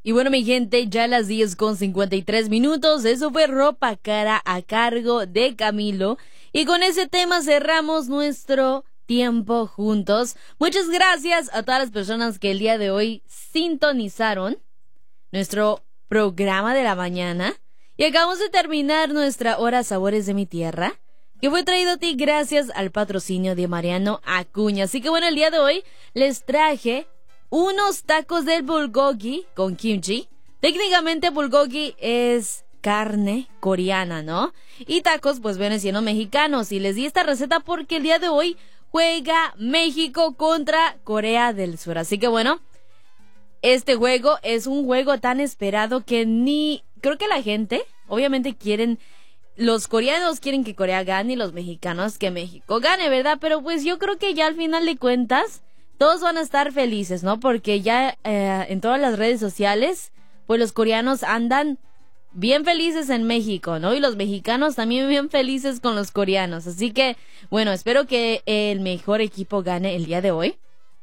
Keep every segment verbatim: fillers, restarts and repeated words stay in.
Y bueno, mi gente, ya a las diez con cincuenta y tres minutos, eso fue Ropa Cara a cargo de Camilo. Y con ese tema cerramos nuestro tiempo juntos. Muchas gracias a todas las personas que el día de hoy sintonizaron nuestro programa de la mañana. Y acabamos de terminar nuestra hora Sabores de mi Tierra, que fue traído a ti gracias al patrocinio de Mariano Acuña. Así que bueno, el día de hoy les traje unos tacos del bulgogi con kimchi. Técnicamente bulgogi es carne coreana, ¿no? Y tacos pues vienen siendo mexicanos. Y les di esta receta porque el día de hoy juega México contra Corea del Sur. Así que bueno, este juego es un juego tan esperado que ni... Creo que la gente, obviamente quieren... Los coreanos quieren que Corea gane y los mexicanos que México gane, ¿verdad? Pero pues yo creo que ya al final de cuentas todos van a estar felices, ¿no? Porque ya eh, en todas las redes sociales, pues los coreanos andan bien felices en México, ¿no? Y los mexicanos también bien felices con los coreanos. Así que, bueno, espero que el mejor equipo gane el día de hoy.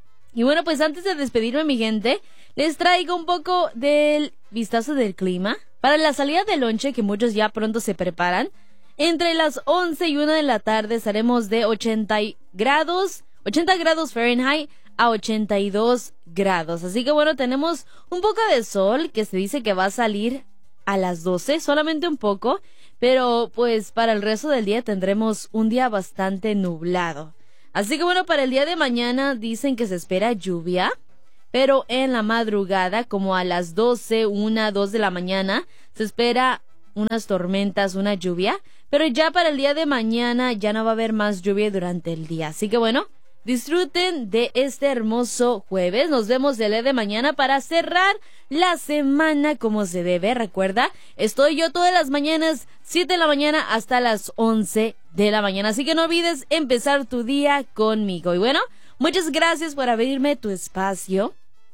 Y bueno, pues antes de despedirme, mi gente, les traigo un poco del vistazo del clima para la salida de lonche, que muchos ya pronto se preparan. Entre las once y una de la tarde estaremos de ochenta grados, ochenta grados Fahrenheit a ochenta y dos grados. Así que bueno, tenemos un poco de sol que se dice que va a salir a las doce, solamente un poco, pero pues para el resto del día tendremos un día bastante nublado. Así que bueno, para el día de mañana dicen que se espera lluvia, pero en la madrugada, como a las doce, una, dos de la mañana, se espera unas tormentas, una lluvia, pero ya para el día de mañana ya no va a haber más lluvia durante el día. Así que bueno, disfruten de este hermoso jueves. Nos vemos el día de mañana para cerrar la semana como se debe. Recuerda, estoy yo todas las mañanas, siete de la mañana hasta las once de la mañana. Así que no olvides empezar tu día conmigo. Y bueno, muchas gracias por abrirme tu espacio.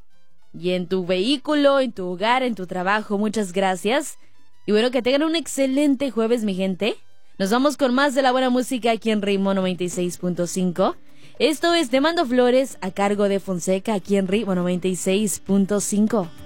Y en tu vehículo, en tu hogar, en tu trabajo, muchas gracias. Y bueno, que tengan un excelente jueves, mi gente. Nos vamos con más de la buena música aquí en Ritmo noventa y seis punto cinco. Esto es Te Mando Flores a cargo de Fonseca aquí en Ritmo noventa y seis punto cinco.